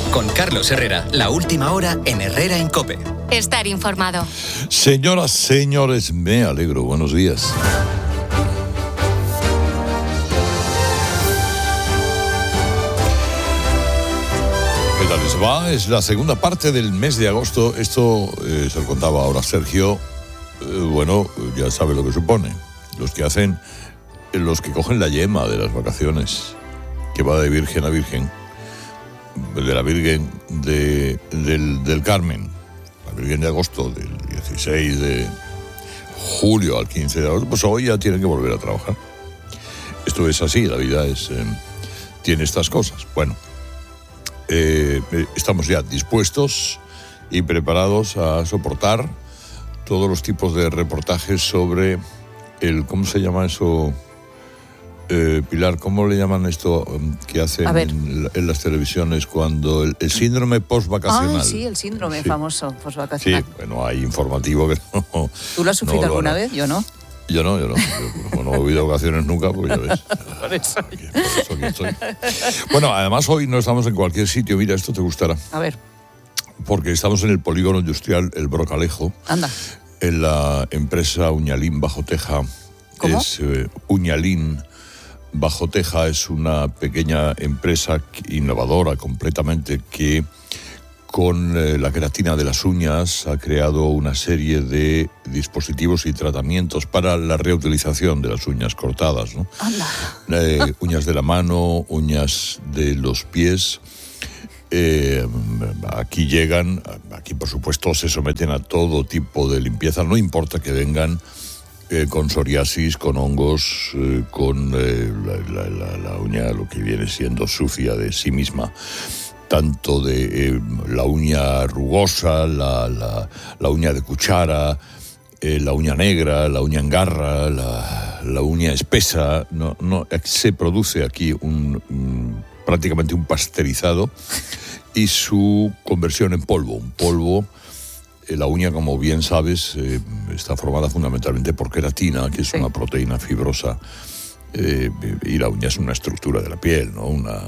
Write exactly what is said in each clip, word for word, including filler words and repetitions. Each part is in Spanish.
Con Carlos Herrera, la última hora en Herrera en COPE. Estar informado. Señoras, señores, me alegro. Buenos días. ¿Qué tal les va? Es la segunda parte del mes de agosto. Esto eh, se lo contaba ahora Sergio. Eh, bueno, ya sabe lo que supone. Los que hacen, los que cogen la yema de las vacaciones, que va de virgen a virgen, de la Virgen de, del, del Carmen, la Virgen de agosto, del dieciséis de julio al quince de agosto, pues hoy ya tienen que volver a trabajar. Esto es así, la vida es eh, tiene estas cosas. Bueno, eh, estamos ya dispuestos y preparados a soportar todos los tipos de reportajes sobre el, ¿cómo se llama eso? Eh, Pilar, ¿cómo le llaman esto que hacen en, en las televisiones cuando el, el síndrome postvacacional? Ah, sí, el síndrome sí. famoso postvacacional. Sí, bueno, hay informativo que no. ¿Tú lo has sufrido no, alguna no, vez? Yo no. Yo no, yo no. Yo, como no he habido vacaciones nunca, pues ya ves. Por eso. Por eso aquí estoy. Bueno, además hoy no estamos en cualquier sitio. Mira, esto te gustará. A ver. Porque estamos en el polígono industrial El Brocalejo. Anda. En la empresa Uñalín Bajo Teja. ¿Cómo? Es eh, Uñalín Bajo Teja, es una pequeña empresa innovadora completamente que con eh, la queratina de las uñas ha creado una serie de dispositivos y tratamientos para la reutilización de las uñas cortadas, ¿no? Anda. Eh, uñas de la mano, uñas de los pies. Eh, aquí llegan, aquí por supuesto se someten a todo tipo de limpieza, no importa que vengan Eh, con psoriasis, con hongos, eh, con eh, la, la, la uña, lo que viene siendo sucia de sí misma, tanto de eh, la uña rugosa, la, la, la uña de cuchara, eh, la uña negra, la uña en garra, la, la uña espesa. No, no, se produce aquí un, un, prácticamente un pasteurizado y su conversión en polvo, un polvo. La uña, como bien sabes, eh, está formada fundamentalmente por queratina, que es sí. una proteína fibrosa, eh, y la uña es una estructura de la piel, ¿no? Una,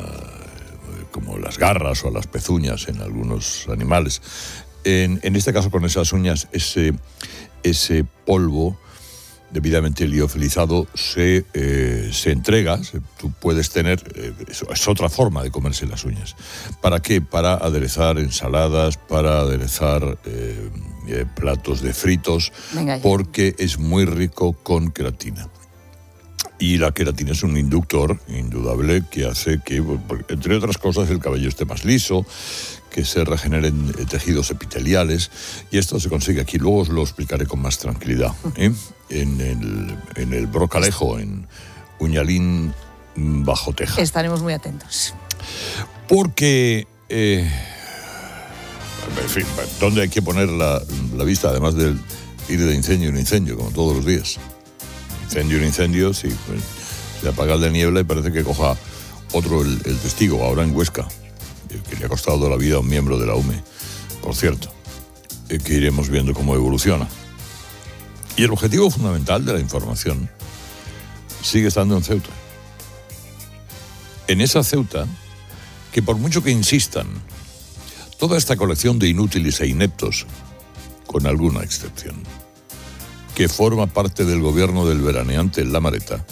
como las garras o las pezuñas en algunos animales. En, en este caso, con esas uñas, ese, ese polvo debidamente liofilizado se, eh, se entrega. Se, tú puedes tener, eh, es, es otra forma de comerse las uñas. ¿Para qué? Para aderezar ensaladas, para aderezar eh, eh, platos de fritos, porque es muy rico con queratina. Y la queratina es un inductor indudable que hace que, entre otras cosas, el cabello esté más liso, que se regeneren tejidos epiteliales, y esto se consigue aquí. Luego os lo explicaré con más tranquilidad, ¿eh? en, el, en el Brocalejo, en Uñalín Bajo Teja. Estaremos muy atentos. Porque, eh, en fin, ¿dónde hay que poner la, la vista? Además de ir de incendio en incendio, como todos los días. Incendio en incendio, sí, pues, se apaga el de niebla y parece que coja otro el, el testigo, ahora en Huesca, que le ha costado la vida a un miembro de la U M E, por cierto, eh, que iremos viendo cómo evoluciona. Y el objetivo fundamental de la información sigue estando en Ceuta. En esa Ceuta, que por mucho que insistan, toda esta colección de inútiles e ineptos, con alguna excepción, que forma parte del gobierno del veraneante La Mareta,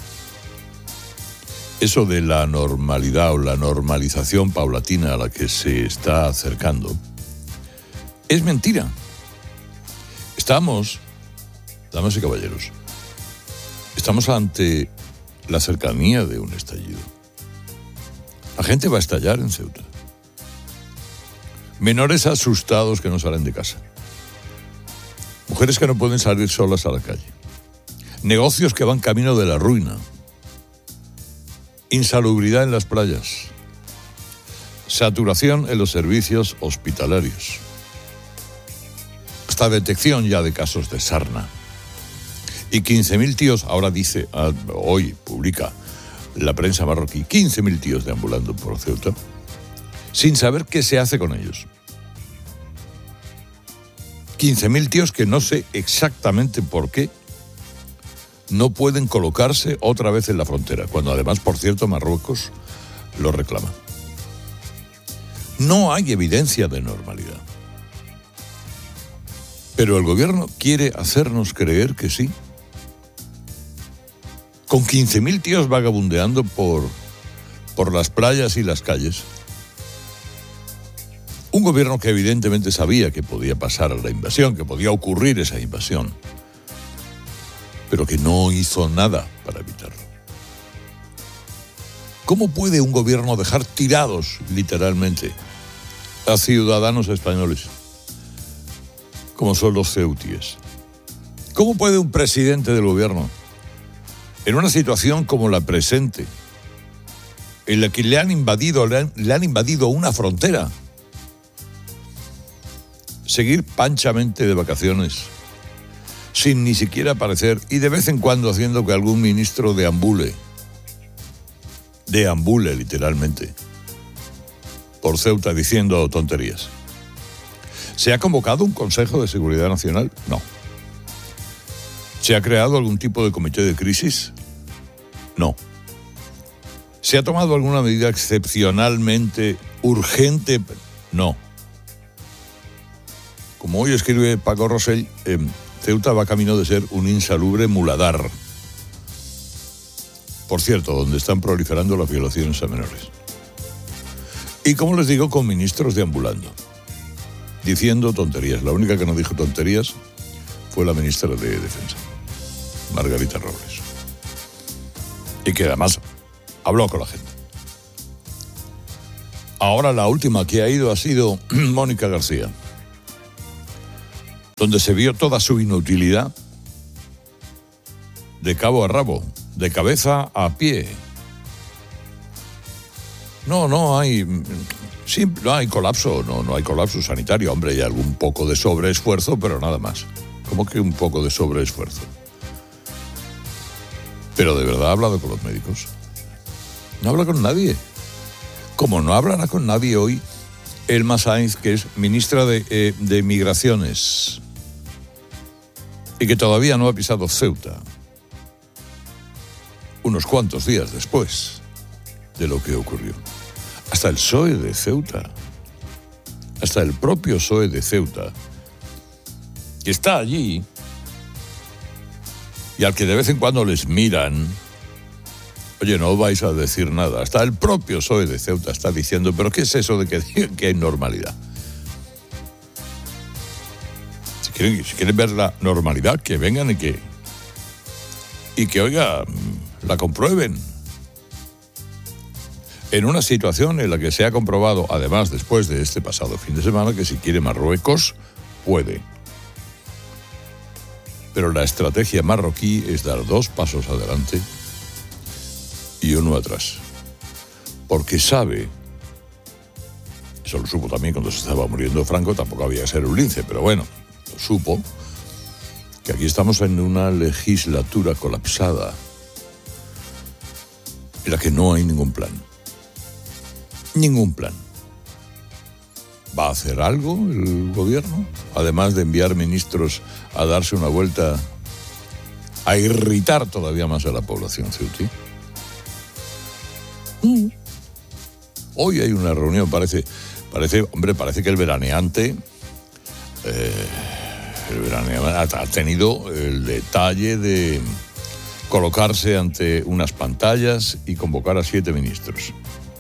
eso de la normalidad o la normalización paulatina a la que se está acercando, es mentira. Estamos, damas y caballeros, estamos ante la cercanía de un estallido. La gente va a estallar en Ceuta. Menores asustados que no salen de casa. Mujeres que no pueden salir solas a la calle. Negocios que van camino de la ruina. Insalubridad en las playas. Saturación en los servicios hospitalarios. Hasta detección ya de casos de sarna. Y quince mil tíos, ahora dice, hoy publica la prensa marroquí, quince mil tíos deambulando por Ceuta, sin saber qué se hace con ellos. quince mil tíos que no sé exactamente por qué no pueden colocarse otra vez en la frontera, cuando además, por cierto, Marruecos lo reclama. No hay evidencia de normalidad. Pero el gobierno quiere hacernos creer que sí. Con quince mil tíos vagabundeando por, por las playas y las calles. Un gobierno que evidentemente sabía que podía pasar la invasión, que podía ocurrir esa invasión, pero que no hizo nada para evitarlo. ¿Cómo puede un gobierno dejar tirados, literalmente, a ciudadanos españoles, como son los ceutíes? ¿Cómo puede un presidente del gobierno, en una situación como la presente, en la que le han invadido, le han, le han invadido una frontera, seguir panchamente de vacaciones, sin ni siquiera aparecer, y de vez en cuando haciendo que algún ministro deambule, deambule literalmente, por Ceuta diciendo tonterías? ¿Se ha convocado un Consejo de Seguridad Nacional? No. ¿Se ha creado algún tipo de comité de crisis? No. ¿Se ha tomado alguna medida excepcionalmente urgente? No. Como hoy escribe Paco Rosell, eh, Ceuta va camino de ser un insalubre muladar. Por cierto, donde están proliferando las violaciones a menores. Y como les digo, con ministros deambulando, diciendo tonterías. La única que no dijo tonterías fue la ministra de Defensa, Margarita Robles. Y que además habló con la gente. Ahora la última que ha ido ha sido Mónica García, donde se vio toda su inutilidad de cabo a rabo, de cabeza a pie. No, no hay, sí, no hay colapso, no, no hay colapso sanitario. Hombre, hay algún poco de sobreesfuerzo, pero nada más. ¿Cómo que un poco de sobreesfuerzo? Pero de verdad ha hablado con los médicos. No habla con nadie. Como no hablará con nadie hoy Elma Sainz, que es ministra de, eh, de Migraciones, y que todavía no ha pisado Ceuta, unos cuantos días después de lo que ocurrió. Hasta el P S O E de Ceuta, hasta el propio P S O E de Ceuta, que está allí y al que de vez en cuando les miran, oye, no vais a decir nada. Hasta el propio P S O E de Ceuta está diciendo, ¿pero qué es eso de que digan que hay normalidad? Si quieren, si quieren ver la normalidad, que vengan y que, y que, oiga, la comprueben. En una situación en la que se ha comprobado, además, después de este pasado fin de semana, que si quiere Marruecos, puede. Pero la estrategia marroquí es dar dos pasos adelante y uno atrás. Porque sabe, eso lo supo también cuando se estaba muriendo Franco, tampoco había que ser un lince, pero bueno, lo supo, que aquí estamos en una legislatura colapsada en la que no hay ningún plan. Ningún plan. ¿Va a hacer algo el gobierno? Además de enviar ministros a darse una vuelta, a irritar todavía más a la población ceutí. Mm. Hoy hay una reunión, parece, parece, hombre, parece que el veraneante, eh, el veraneante ha tenido el detalle de colocarse ante unas pantallas y convocar a siete ministros.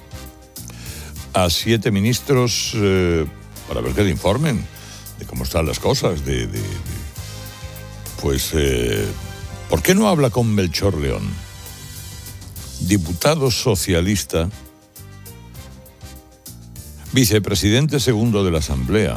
A siete ministros eh, para ver que le informen de cómo están las cosas, de, de, de pues, eh, ¿por qué no habla con Melchor León, diputado socialista, vicepresidente segundo de la Asamblea,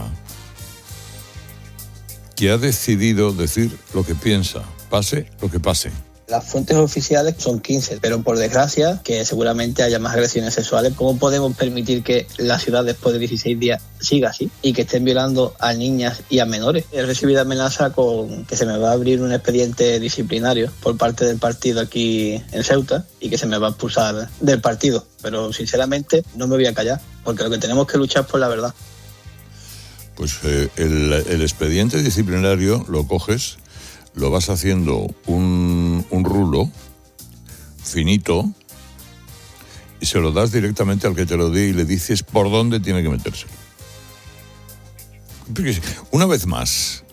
que ha decidido decir lo que piensa, pase lo que pase? Las fuentes oficiales son quince, pero por desgracia, que seguramente haya más agresiones sexuales. ¿Cómo podemos permitir que la ciudad después de dieciséis días siga así y que estén violando a niñas y a menores? He recibido amenaza con que se me va a abrir un expediente disciplinario por parte del partido aquí en Ceuta y que se me va a expulsar del partido. Pero sinceramente no me voy a callar, porque lo que tenemos que luchar es por la verdad. Pues eh, el, el expediente disciplinario lo coges, lo vas haciendo un, un rulo finito y se lo das directamente al que te lo dé y le dices por dónde tiene que meterse. Una vez más,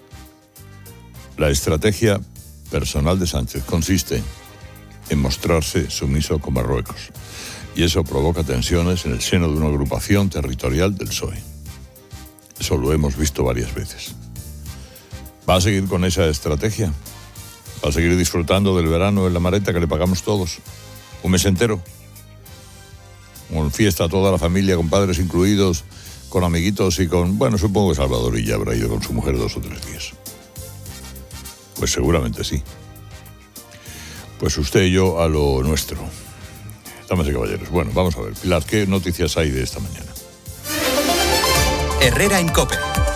la estrategia personal de Sánchez consiste en mostrarse sumiso con Marruecos. Y eso provoca tensiones en el seno de una agrupación territorial del P S O E. Eso lo hemos visto varias veces. ¿Va a seguir con esa estrategia? ¿Va a seguir disfrutando del verano en la Mareta que le pagamos todos? ¿Un mes entero? Con fiesta toda la familia, con padres incluidos, con amiguitos y con... Bueno, supongo que Salvador ya habrá ido con su mujer dos o tres días. Pues seguramente sí. Pues usted y yo a lo nuestro. Damas y caballeros. Bueno, vamos a ver. Pilar, ¿qué noticias hay de esta mañana? Herrera en COPE.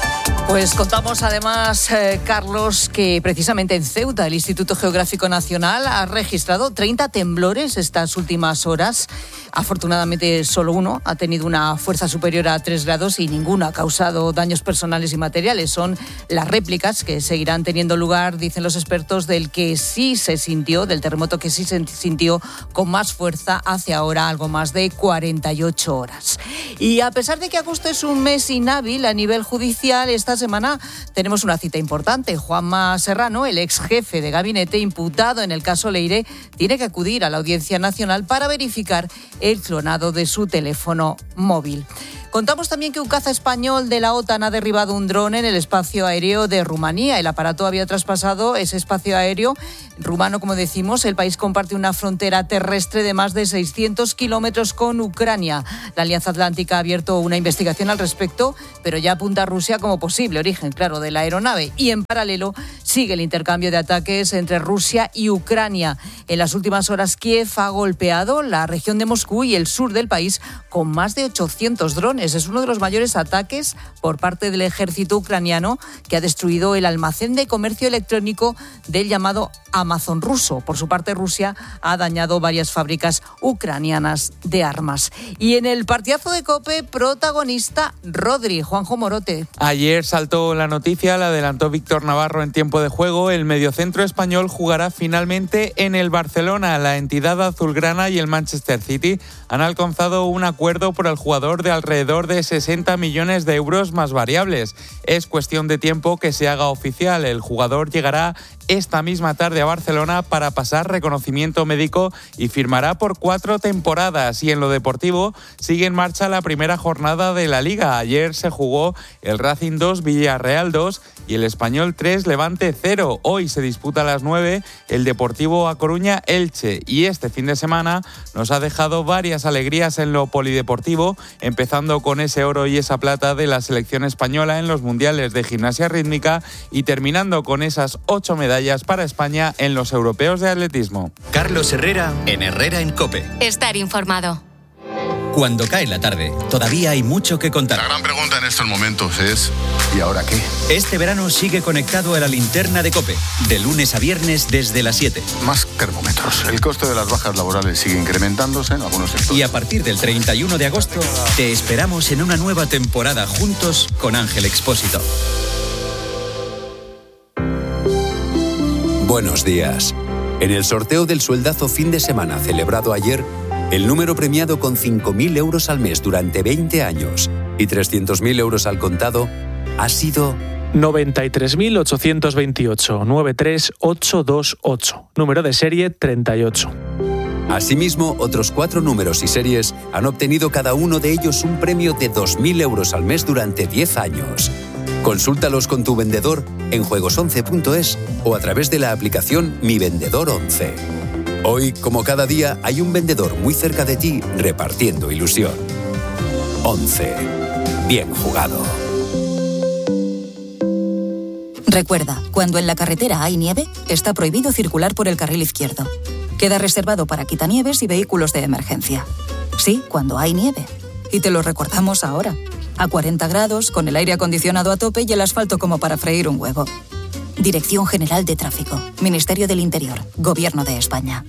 Pues contamos además, eh, Carlos, que precisamente en Ceuta el Instituto Geográfico Nacional ha registrado treinta temblores estas últimas horas. Afortunadamente solo uno ha tenido una fuerza superior a tres grados y ninguno ha causado daños personales y materiales. Son las réplicas que seguirán teniendo lugar, dicen los expertos, del que sí se sintió, del terremoto que sí se sintió con más fuerza hace ahora algo más de cuarenta y ocho horas. Y a pesar de que agosto es un mes inhábil a nivel judicial, esta semana tenemos una cita importante. Juanma Serrano, el ex jefe de gabinete imputado en el caso Leire, tiene que acudir a la Audiencia Nacional para verificar el clonado de su teléfono móvil. Contamos también que un caza español de la OTAN ha derribado un dron en el espacio aéreo de Rumanía. El aparato había traspasado ese espacio aéreo rumano, como decimos. El país comparte una frontera terrestre de más de seiscientos kilómetros con Ucrania. La Alianza Atlántica ha abierto una investigación al respecto, pero ya apunta a Rusia como posible origen, claro, de la aeronave. Y en paralelo sigue el intercambio de ataques entre Rusia y Ucrania. En las últimas horas, Kiev ha golpeado la región de Moscú y el sur del país con más de ochocientos drones. Es uno de los mayores ataques por parte del ejército ucraniano, que ha destruido el almacén de comercio electrónico del llamado Amazon ruso. Por su parte, Rusia ha dañado varias fábricas ucranianas de armas. Y en el partidazo de COPE, protagonista Rodri, Juanjo Morote. Ayer saltó la noticia, la adelantó Víctor Navarro en tiempo de juego. El mediocentro español jugará finalmente en el Barcelona. La entidad azulgrana y el Manchester City han alcanzado un acuerdo por el jugador de alrededor de sesenta millones de euros más variables. Es cuestión de tiempo que se haga oficial. El jugador llegará esta misma tarde a Barcelona para pasar reconocimiento médico y firmará por cuatro temporadas. Y en lo deportivo sigue en marcha la primera jornada de la Liga. Ayer se jugó el Racing dos, Villarreal dos y el Español tres, Levante cero. Hoy se disputa a las nueve el Deportivo A Coruña Elche. Y este fin de semana nos ha dejado varias alegrías en lo polideportivo, empezando con ese oro y esa plata de la selección española en los mundiales de gimnasia rítmica y terminando con esas ocho medallas para España en los europeos de atletismo. Carlos Herrera en Herrera en COPE. Estar informado. Cuando cae la tarde, todavía hay mucho que contar. La gran pregunta en estos momentos es ¿y ahora qué? Este verano sigue conectado a la linterna de COPE, de lunes a viernes desde las siete. Más termómetros. El coste de las bajas laborales sigue incrementándose en algunos sectores. Y a partir del treinta y uno de agosto, te esperamos en una nueva temporada juntos con Ángel Expósito. Buenos días. En el sorteo del sueldazo fin de semana celebrado ayer, el número premiado con cinco mil euros al mes durante veinte años y trescientos mil euros al contado ha sido noventa y tres mil ochocientos veintiocho, noventa y tres mil ochocientos veintiocho, número de serie treinta y ocho. Asimismo, otros cuatro números y series han obtenido cada uno de ellos un premio de dos mil euros al mes durante diez años. Consúltalos con tu vendedor en juegos once punto es o a través de la aplicación Mi Vendedor once. Hoy, como cada día, hay un vendedor muy cerca de ti repartiendo ilusión. once. Bien jugado. Recuerda, cuando en la carretera hay nieve, está prohibido circular por el carril izquierdo. Queda reservado para quitanieves y vehículos de emergencia. Sí, cuando hay nieve. Y te lo recordamos ahora. A cuarenta grados, con el aire acondicionado a tope y el asfalto como para freír un huevo. Dirección General de Tráfico. Ministerio del Interior. Gobierno de España.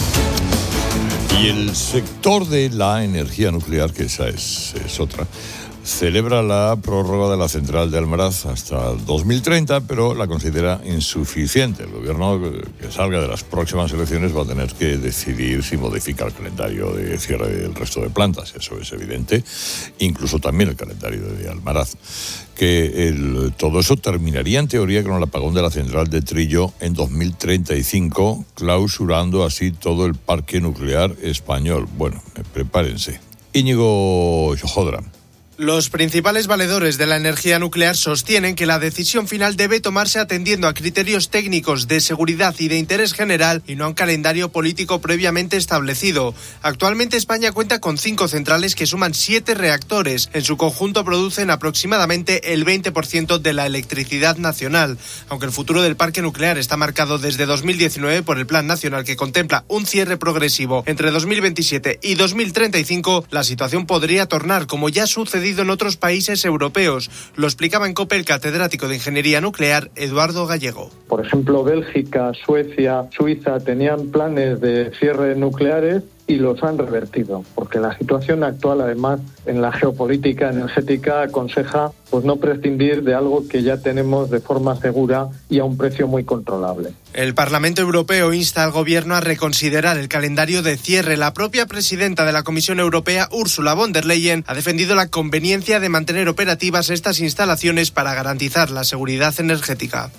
Y el sector de la energía nuclear, que esa es, es otra, celebra la prórroga de la central de Almaraz hasta el dos mil treinta, pero la considera insuficiente. El gobierno que salga de las próximas elecciones va a tener que decidir si modifica el calendario de cierre del resto de plantas, eso es evidente, incluso también el calendario de Almaraz. Que el, todo eso terminaría en teoría con el apagón de la central de Trillo en dos mil treinta y cinco, clausurando así todo el parque nuclear español. Bueno, prepárense. Íñigo Jodra. Los principales valedores de la energía nuclear sostienen que la decisión final debe tomarse atendiendo a criterios técnicos de seguridad y de interés general y no a un calendario político previamente establecido. Actualmente España cuenta con cinco centrales que suman siete reactores. En su conjunto producen aproximadamente el veinte por ciento de la electricidad nacional. Aunque el futuro del parque nuclear está marcado desde dos mil diecinueve por el Plan Nacional que contempla un cierre progresivo entre dos mil veintisiete y dos mil treinta y cinco, la situación podría tornar como ya ha sucedido en otros países europeos. Lo explicaba en COPE el catedrático de Ingeniería Nuclear, Eduardo Gallego. Por ejemplo, Bélgica, Suecia, Suiza tenían planes de cierre nucleares y los han revertido, porque la situación actual, además, en la geopolítica energética aconseja pues no prescindir de algo que ya tenemos de forma segura y a un precio muy controlable. El Parlamento Europeo insta al Gobierno a reconsiderar el calendario de cierre. La propia presidenta de la Comisión Europea, Ursula von der Leyen, ha defendido la conveniencia de mantener operativas estas instalaciones para garantizar la seguridad energética.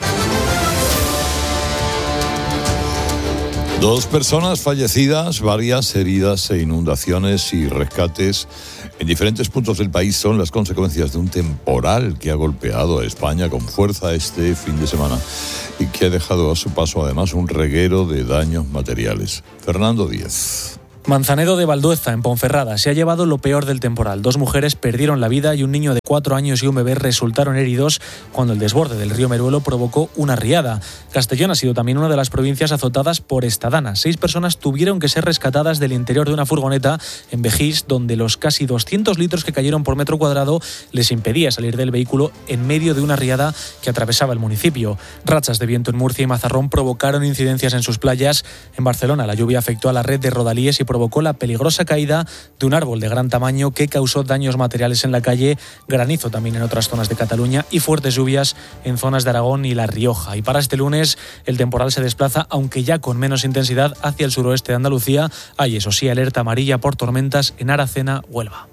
Dos personas fallecidas, varias heridas e inundaciones y rescates en diferentes puntos del país son las consecuencias de un temporal que ha golpeado a España con fuerza este fin de semana y que ha dejado a su paso además un reguero de daños materiales. Fernando Díez. Manzanedo de Valdueza, en Ponferrada, se ha llevado lo peor del temporal. Dos mujeres perdieron la vida y un niño de cuatro años y un bebé resultaron heridos cuando el desborde del río Meruelo provocó una riada. Castellón ha sido también una de las provincias azotadas por esta dana. Seis personas tuvieron que ser rescatadas del interior de una furgoneta en Vejís, donde los casi doscientos litros que cayeron por metro cuadrado les impedía salir del vehículo en medio de una riada que atravesaba el municipio. Rachas de viento en Murcia y Mazarrón provocaron incidencias en sus playas. En Barcelona, la lluvia afectó a la red de rodalíes y provocó la peligrosa caída de un árbol de gran tamaño que causó daños materiales en la calle, granizo también en otras zonas de Cataluña y fuertes lluvias en zonas de Aragón y La Rioja. Y para este lunes el temporal se desplaza, aunque ya con menos intensidad, hacia el suroeste de Andalucía. Hay, eso sí, alerta amarilla por tormentas en Aracena, Huelva.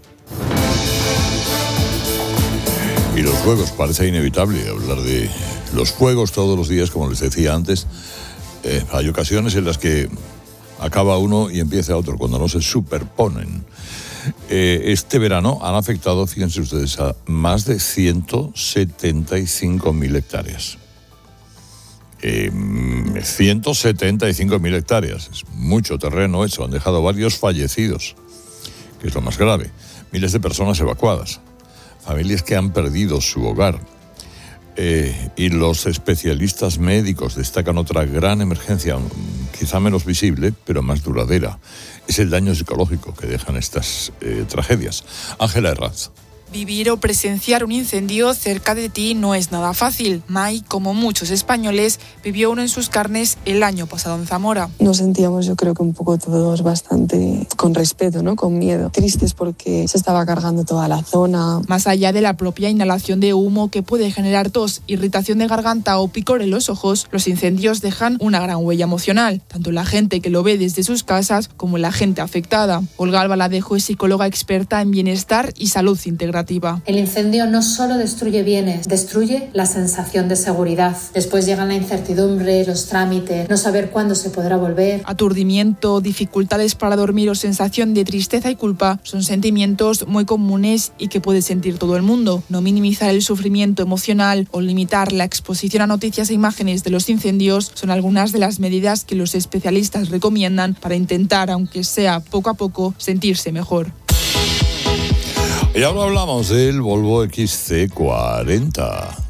Y los juegos, parece inevitable hablar de los juegos todos los días, como les decía antes. Eh, hay ocasiones en las que acaba uno y empieza otro, cuando no se superponen. Eh, este verano han afectado, fíjense ustedes, a más de ciento setenta y cinco mil hectáreas. Eh, ciento setenta y cinco mil hectáreas. Es mucho terreno eso. Han dejado varios fallecidos, que es lo más grave. Miles de personas evacuadas. Familias que han perdido su hogar. Eh, y los especialistas médicos destacan otra gran emergencia, quizá menos visible, pero más duradera. Es el daño psicológico que dejan estas eh, tragedias. Ángela Herranz. Vivir o presenciar un incendio cerca de ti no es nada fácil. Mai, como muchos españoles, vivió uno en sus carnes el año pasado en Zamora. Nos sentíamos, yo creo que un poco todos bastante con respeto, ¿no? Con miedo. Tristes porque se estaba cargando toda la zona. Más allá de la propia inhalación de humo que puede generar tos, irritación de garganta o picor en los ojos, los incendios dejan una gran huella emocional, tanto la gente que lo ve desde sus casas como la gente afectada. Olga Albaladejo es psicóloga experta en bienestar y salud integral. El incendio no solo destruye bienes, destruye la sensación de seguridad. Después llegan la incertidumbre, los trámites, no saber cuándo se podrá volver. Aturdimiento, dificultades para dormir o sensación de tristeza y culpa son sentimientos muy comunes y que puede sentir todo el mundo. No minimizar el sufrimiento emocional o limitar la exposición a noticias e imágenes de los incendios son algunas de las medidas que los especialistas recomiendan para intentar, aunque sea poco a poco, sentirse mejor. Y ahora hablamos del Volvo X C cuarenta.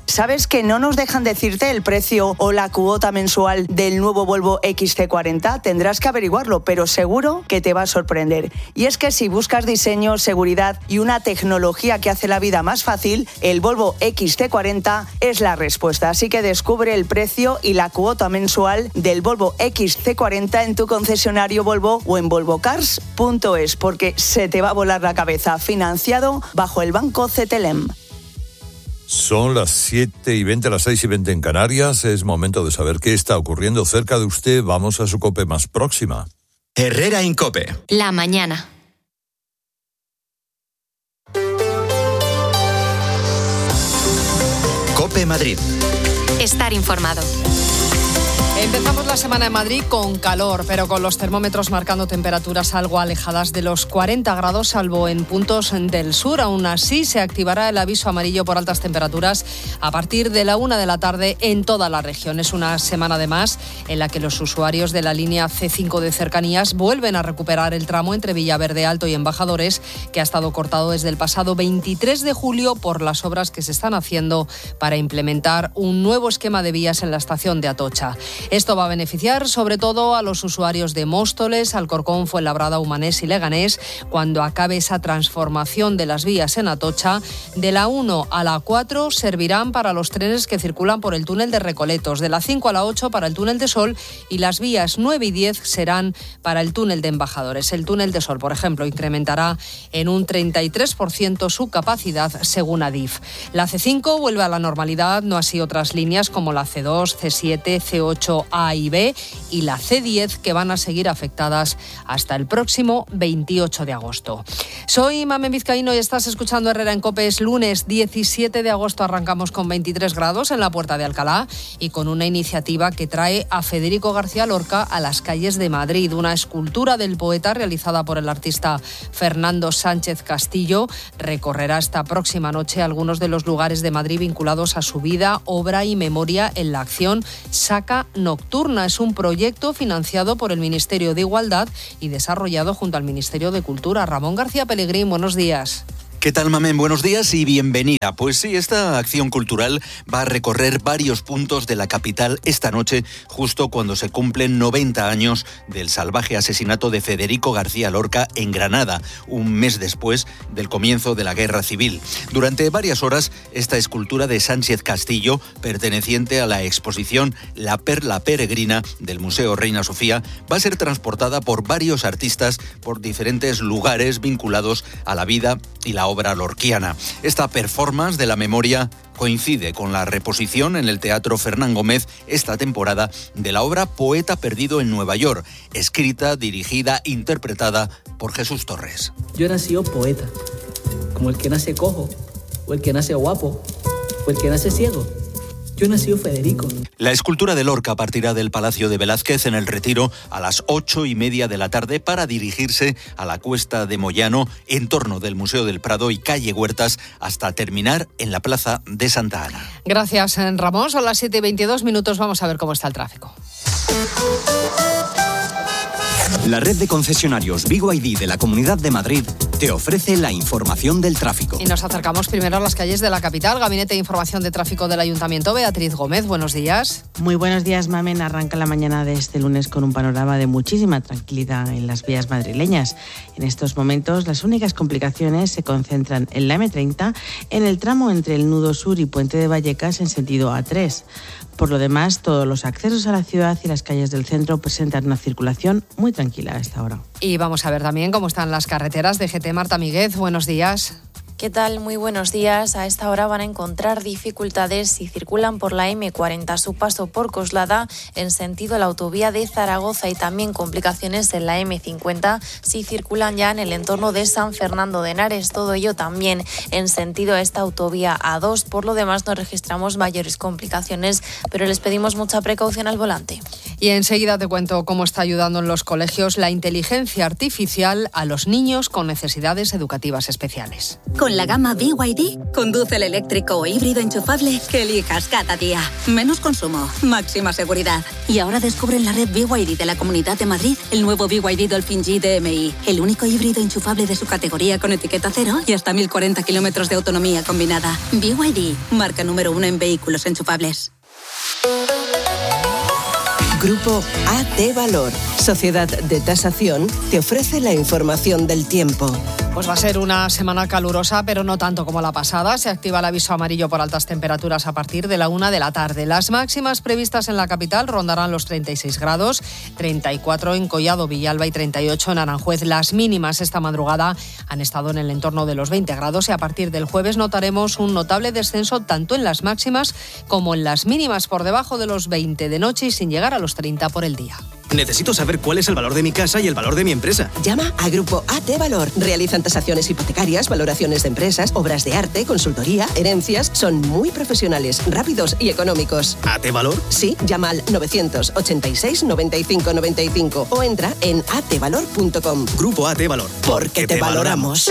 ¿Sabes que no nos dejan decirte el precio o la cuota mensual del nuevo Volvo equis ce cuarenta? Tendrás que averiguarlo, pero seguro que te va a sorprender. Y es que si buscas diseño, seguridad y una tecnología que hace la vida más fácil, el Volvo equis ce cuarenta es la respuesta. Así que descubre el precio y la cuota mensual del Volvo equis ce cuarenta en tu concesionario Volvo o en volvo cars punto es, porque se te va a volar la cabeza. Financiado bajo el Banco Cetelem. Son las siete y veinte, las seis y veinte en Canarias. Es momento de saber qué está ocurriendo cerca de usted. Vamos a su COPE más próxima. Herrera Incope. La mañana. COPE Madrid. Estar informado. Empezamos la semana en Madrid con calor, pero con los termómetros marcando temperaturas algo alejadas de los cuarenta grados, salvo en puntos del sur. Aún así, se activará el aviso amarillo por altas temperaturas a partir de la una de la tarde en toda la región. Es una semana además en la que los usuarios de la línea ce cinco de cercanías vuelven a recuperar el tramo entre Villaverde Alto y Embajadores, que ha estado cortado desde el pasado veintitrés de julio por las obras que se están haciendo para implementar un nuevo esquema de vías en la estación de Atocha. Esto va a beneficiar sobre todo a los usuarios de Móstoles, Alcorcón, Fuenlabrada, Humanés y Leganés cuando acabe esa transformación de las vías en Atocha. De la uno a la cuatro servirán para los trenes que circulan por el túnel de Recoletos, de la cinco a la ocho para el túnel de Sol y las vías nueve y diez serán para el túnel de Embajadores. El túnel de Sol, por ejemplo, incrementará en un treinta y tres por ciento su capacidad según Adif. La ce cinco vuelve a la normalidad, no así otras líneas como la ce dos, ce siete, ce ocho, A y B y la ce diez, que van a seguir afectadas hasta el próximo veintiocho de agosto. Soy Mamen Vizcaíno y estás escuchando Herrera en COPE. Es lunes diecisiete de agosto, arrancamos con veintitrés grados en la Puerta de Alcalá y con una iniciativa que trae a Federico García Lorca a las calles de Madrid. Una escultura del poeta realizada por el artista Fernando Sánchez Castillo recorrerá esta próxima noche algunos de los lugares de Madrid vinculados a su vida, obra y memoria en la acción Saca Nocturna. Es un proyecto financiado por el Ministerio de Igualdad y desarrollado junto al Ministerio de Cultura. Ramón García Pellegrín, buenos días. ¿Qué tal, Mamen? Buenos días y bienvenida. Pues sí, esta acción cultural va a recorrer varios puntos de la capital esta noche, justo cuando se cumplen noventa años del salvaje asesinato de Federico García Lorca en Granada, un mes después del comienzo de la Guerra Civil. Durante varias horas, esta escultura de Sánchez Castillo, perteneciente a la exposición La Perla Peregrina del Museo Reina Sofía, va a ser transportada por varios artistas por diferentes lugares vinculados a la vida y la obra lorquiana. Esta performance de la memoria coincide con la reposición en el Teatro Fernán Gómez esta temporada de la obra Poeta perdido en Nueva York, escrita, dirigida, interpretada por Jesús Torres. Yo he nacido poeta, como el que nace cojo, o el que nace guapo, o el que nace ciego. Yo he nacido Federico. La escultura de Lorca partirá del Palacio de Velázquez en el Retiro a las ocho y media de la tarde para dirigirse a la Cuesta de Moyano, en torno del Museo del Prado y calle Huertas, hasta terminar en la Plaza de Santa Ana. Gracias, Ramón. Son las siete y veintidós minutos. Vamos a ver cómo está el tráfico. La red de concesionarios Vigo I D de la Comunidad de Madrid te ofrece la información del tráfico. Y nos acercamos primero a las calles de la capital. Gabinete de Información de Tráfico del Ayuntamiento, Beatriz Gómez, buenos días. Muy buenos días, Mamen. Arranca la mañana de este lunes con un panorama de muchísima tranquilidad en las vías madrileñas. En estos momentos, las únicas complicaciones se concentran en la eme treinta, en el tramo entre el Nudo Sur y Puente de Vallecas en sentido A tres. Por lo demás, todos los accesos a la ciudad y las calles del centro presentan una circulación muy tranquila a esta hora. Y vamos a ver también cómo están las carreteras. D G T, Marta Míguez, buenos días. ¿Qué tal? Muy buenos días. A esta hora van a encontrar dificultades si circulan por la eme cuarenta a su paso por Coslada en sentido a la autovía de Zaragoza y también complicaciones en la eme cincuenta si circulan ya en el entorno de San Fernando de Henares. Todo ello también en sentido a esta autovía A dos. Por lo demás no registramos mayores complicaciones, pero les pedimos mucha precaución al volante. Y enseguida te cuento cómo está ayudando en los colegios la inteligencia artificial a los niños con necesidades educativas especiales. Con Con la gama B Y D, conduce el eléctrico o híbrido enchufable que elijas cada día. Menos consumo, máxima seguridad. Y ahora descubre en la red B Y D de la Comunidad de Madrid el nuevo B Y D Dolphin G D M I, el único híbrido enchufable de su categoría con etiqueta cero y hasta mil cuarenta kilómetros de autonomía combinada. B Y D, marca número uno en vehículos enchufables. Grupo A T Valor, Sociedad de Tasación, te ofrece la información del tiempo. Pues va a ser una semana calurosa, pero no tanto como la pasada. Se activa el aviso amarillo por altas temperaturas a partir de la una de la tarde. Las máximas previstas en la capital rondarán los treinta y seis grados, treinta y cuatro en Collado, Villalba y treinta y ocho en Aranjuez. Las mínimas esta madrugada han estado en el entorno de los veinte grados y a partir del jueves notaremos un notable descenso tanto en las máximas como en las mínimas, por debajo de los veinte de noche y sin llegar a los treinta por el día. Necesito saber cuál es el valor de mi casa y el valor de mi empresa. Llama a Grupo A T Valor. Realizan tasaciones hipotecarias, valoraciones de empresas, obras de arte, consultoría, herencias. Son muy profesionales, rápidos y económicos. ¿A T Valor? Sí, llama al novecientos ochenta y seis noventa y cinco noventa y cinco o entra en a t valor punto com. Grupo A T Valor. Porque te, te valoramos.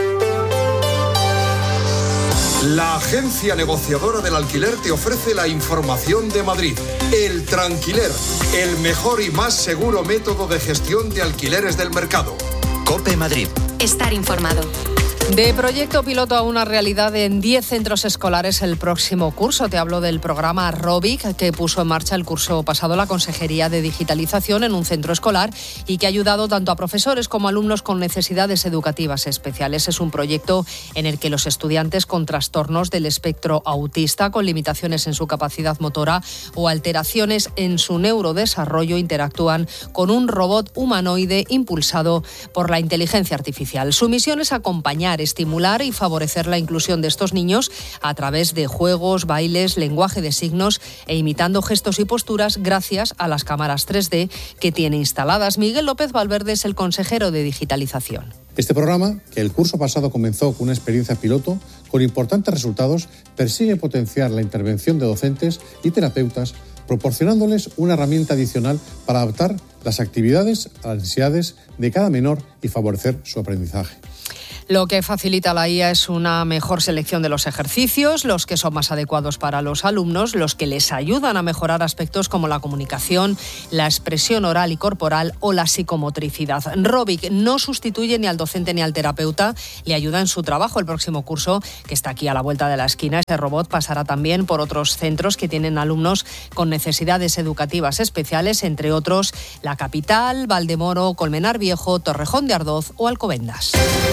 La agencia negociadora del alquiler te ofrece la información de Madrid. El Tranquiler, el mejor y más seguro método de gestión de alquileres del mercado. COPE Madrid. Estar informado. De proyecto piloto a una realidad en diez centros escolares el próximo curso. Te hablo del programa Robic, que puso en marcha el curso pasado la Consejería de Digitalización en un centro escolar y que ha ayudado tanto a profesores como a alumnos con necesidades educativas especiales. Es un proyecto en el que los estudiantes con trastornos del espectro autista, con limitaciones en su capacidad motora o alteraciones en su neurodesarrollo interactúan con un robot humanoide impulsado por la inteligencia artificial. Su misión es acompañar, estimular y favorecer la inclusión de estos niños a través de juegos, bailes, lenguaje de signos e imitando gestos y posturas gracias a las cámaras tres D que tiene instaladas. Miguel López Valverde es el consejero de Digitalización. Este programa, que el curso pasado comenzó con una experiencia piloto, con importantes resultados, persigue potenciar la intervención de docentes y terapeutas, proporcionándoles una herramienta adicional para adaptar las actividades a las necesidades de cada menor y favorecer su aprendizaje. Lo que facilita la I A es una mejor selección de los ejercicios, los que son más adecuados para los alumnos, los que les ayudan a mejorar aspectos como la comunicación, la expresión oral y corporal o la psicomotricidad. Robic no sustituye ni al docente ni al terapeuta, le ayuda en su trabajo. El próximo curso, que está aquí a la vuelta de la esquina, ese robot pasará también por otros centros que tienen alumnos con necesidades educativas especiales, entre otros La Capital, Valdemoro, Colmenar Viejo, Torrejón de Ardoz o Alcobendas.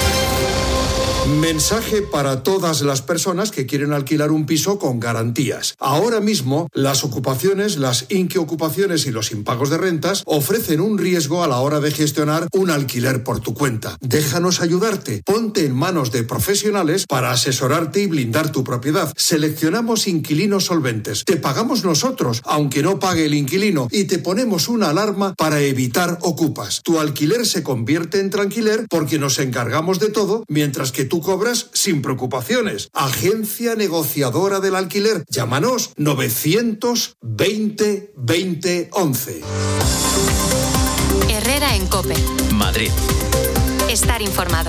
Mensaje para todas las personas que quieren alquilar un piso con garantías. Ahora mismo, las ocupaciones, las inquiocupaciones y los impagos de rentas ofrecen un riesgo a la hora de gestionar un alquiler por tu cuenta. Déjanos ayudarte. Ponte en manos de profesionales para asesorarte y blindar tu propiedad. Seleccionamos inquilinos solventes. Te pagamos nosotros, aunque no pague el inquilino, y te ponemos una alarma para evitar ocupas. Tu alquiler se convierte en tranquiler porque nos encargamos de todo, mientras que tú Tú cobras sin preocupaciones. Agencia negociadora del alquiler. Llámanos novecientos veinte veinte once. Herrera en COPE. Madrid. Estar informado.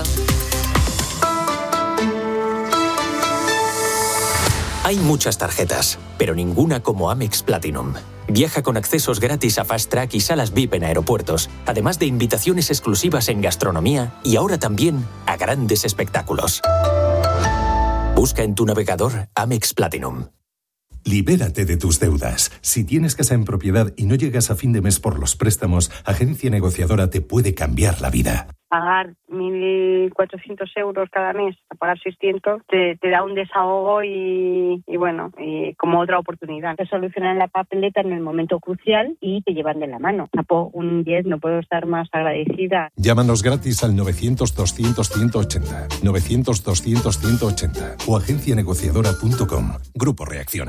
Hay muchas tarjetas, pero ninguna como Amex Platinum. Viaja con accesos gratis a Fast Track y salas V I P en aeropuertos, además de invitaciones exclusivas en gastronomía y ahora también a grandes espectáculos. Busca en tu navegador Amex Platinum. Libérate de tus deudas. Si tienes casa en propiedad y no llegas a fin de mes por los préstamos, Agencia Negociadora te puede cambiar la vida. Pagar mil cuatrocientos euros cada mes, a pagar seiscientos, te, te da un desahogo y, y bueno, y como otra oportunidad. Te solucionan la papeleta en el momento crucial y te llevan de la mano. Tapo un diez, no puedo estar más agradecida. Llámanos gratis al novecientos doscientos ciento ochenta, novecientos doscientos ciento ochenta o agencia negociadora punto com. Grupo Reacciona.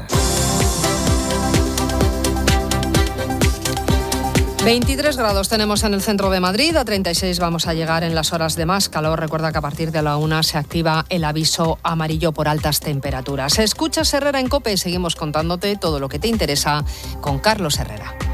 veintitrés grados tenemos en el centro de Madrid, a treinta y seis vamos a llegar en las horas de más calor. Recuerda que a partir de la una se activa el aviso amarillo por altas temperaturas. Escuchas Herrera en COPE, seguimos contándote todo lo que te interesa con Carlos Herrera.